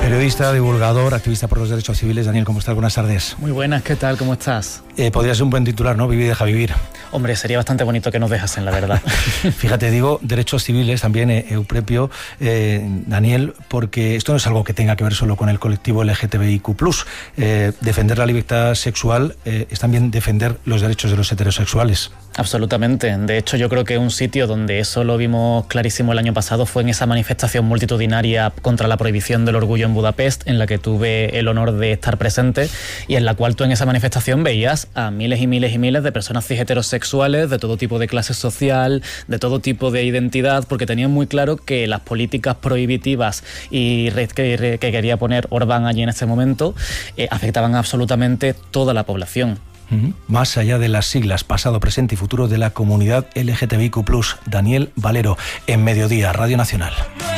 Periodista, divulgador, activista por los derechos civiles. Daniel, ¿cómo estás? Buenas tardes. Muy buenas, ¿qué tal? ¿Cómo estás? Podría ser un buen titular, ¿no? Vivir y deja vivir. Hombre, sería bastante bonito que nos dejasen, la verdad. Fíjate, digo derechos civiles también, Euprepio, Daniel, porque esto no es algo que tenga que ver solo con el colectivo LGTBIQ+. Defender la libertad sexual es también defender los derechos de los heterosexuales. Absolutamente. De hecho, yo creo que un sitio donde eso lo vimos clarísimo el año pasado fue en esa manifestación multitudinaria contra la prohibición del orgullo en Budapest, en la que tuve el honor de estar presente y en la cual tú en esa manifestación veías a miles y miles y miles de personas cis heterosexuales de todo tipo de clase social, de todo tipo de identidad, porque tenían muy claro que las políticas prohibitivas y que quería poner Orbán allí en este momento afectaban a absolutamente toda la población. Más allá de las siglas, pasado, presente y futuro de la comunidad LGTBIQ+. Daniel Valero, en Mediodía, Radio Nacional.